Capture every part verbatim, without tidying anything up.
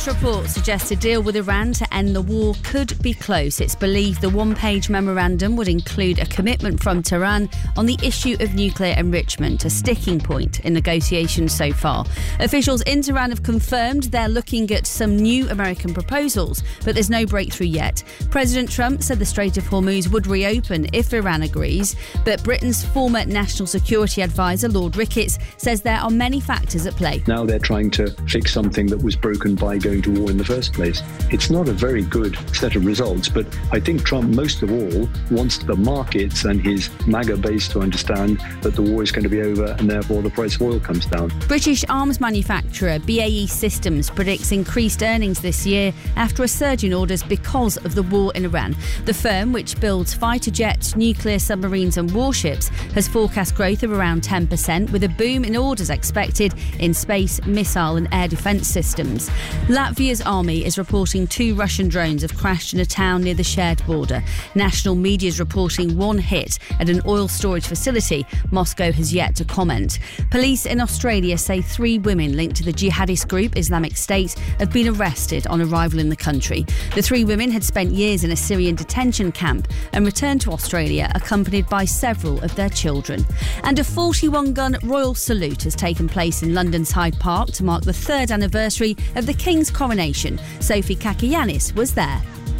Latest reports suggest a deal with Iran to end the war could be close. It's believed the one-page memorandum would include a commitment from Tehran on the issue of nuclear enrichment, a sticking point in negotiations so far. Officials in Tehran have confirmed they're looking at some new American proposals, but there's no breakthrough yet. President Trump said the Strait of Hormuz would reopen if Iran agrees, but Britain's former National Security Advisor, Lord Ricketts, says there are many factors at play. Now they're trying to fix something that was broken by going to war in the first place. It's not a very good set of results, but I think Trump, most of all, wants the markets and his MAGA base to understand that the war is going to be over and therefore the price of oil comes down. British arms manufacturer B A E Systems predicts increased earnings this year after a surge in orders because of the war in Iran. The firm, which builds fighter jets, nuclear submarines and warships, has forecast growth of around ten percent, with a boom in orders expected in space, missile and air defence systems. Latvia's army is reporting two Russian drones have crashed in a town near the shared border. National media is reporting one hit at an oil storage facility. Moscow has yet to comment. Police in Australia say three women linked to the jihadist group Islamic State have been arrested on arrival in the country. The three women had spent years in a Syrian detention camp and returned to Australia accompanied by several of their children. And a forty-one gun royal salute has taken place in London's Hyde Park to mark the third anniversary of the King's coronation. Sophie Kakianis was there.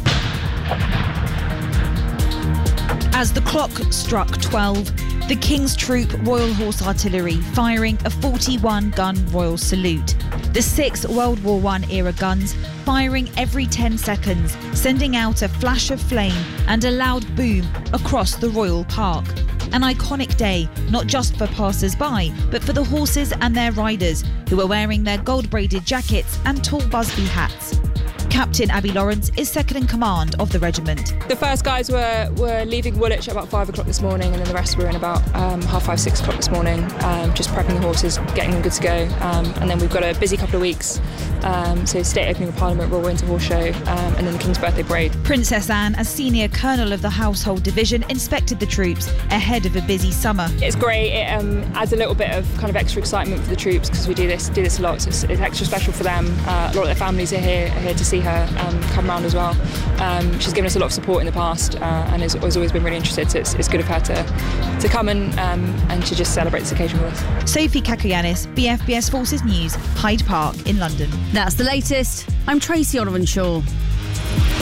As the clock struck twelve, the King's Troop Royal Horse Artillery firing a forty-one gun royal salute. The six World War One era guns firing every ten seconds, sending out a flash of flame and a loud boom across the Royal Park. An iconic day, not just for passers-by, but for the horses and their riders, who are wearing their gold-braided jackets and tall Busby hats. Captain Abby Lawrence is second in command of the regiment. The first guys were, were leaving Woolwich at about five o'clock this morning, and then the rest were in about um, half five, six o'clock this morning, um, just prepping the horses, getting them good to go. Um, and then we've got a busy couple of weeks. Um, so State Opening of Parliament, Royal Winter Horse Show, um, and then the King's Birthday Parade. Princess Anne, as Senior Colonel of the Household Division, inspected the troops ahead of a busy summer. It's great. It um, adds a little bit of kind of extra excitement for the troops because we do this do this a lot. So it's, it's extra special for them. Uh, a lot of their families are here, are here to see her um, come around as well. Um, she's given us a lot of support in the past uh, and has, has always been really interested. So it's, it's good of her to to come and um, and to just celebrate this occasion with us. Sophie Kakianis, B F B S Forces News, Hyde Park in London. That's the latest. I'm Tracy Oliver Shaw.